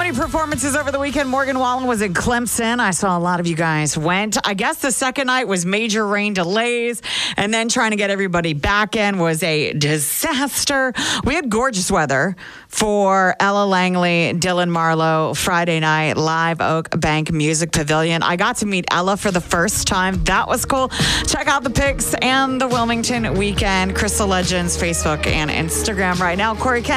many performances over the weekend. Morgan Wallen was in Clemson. I saw a lot of you guys went. I guess the second night was major rain delays, and then trying to get everybody back in was a disaster. We had gorgeous weather for Ella Langley, Dylan Marlowe, Friday night, Live Oak Bank Music Pavilion. I got to meet Ella for the first time. That was cool. Check out the pics and the Wilmington weekend, Crystal Legends, Facebook and Instagram right now. Corey Kent.